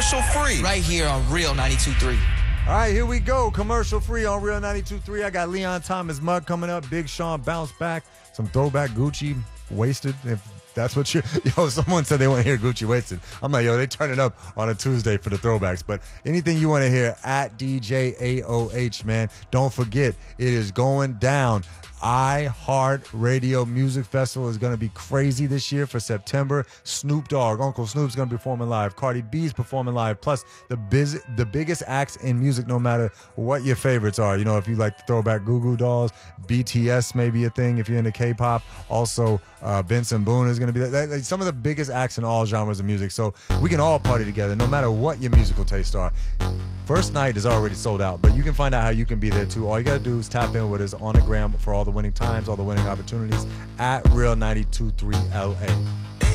commercial free. Right here on Real 92.3. All right, here we go. Commercial free on Real 92.3. I got Leon Thomas Mug coming up. Big Sean bounce back. Some throwback Gucci wasted. If that's what someone said they want to hear Gucci wasted. I'm like, they turn it up on a Tuesday for the throwbacks. But anything you want to hear at DJ AOH, man. Don't forget, it is going down. iHeartRadio Music Festival is going to be crazy this year for September. Snoop Dogg, Uncle Snoop's going to be performing live. Cardi B's performing live. Plus, the biggest acts in music, no matter what your favorites are. You know, if you like the throwback Goo Goo Dolls, BTS may be a thing if you're into K-pop. Also, Benson Boone is going to be there. Like, some of the biggest acts in all genres of music. So we can all party together, no matter what your musical tastes are. First night is already sold out, but you can find out how you can be there too. All you got to do is tap in with us on the gram for all the winning times, all the winning opportunities at Real 92.3 LA.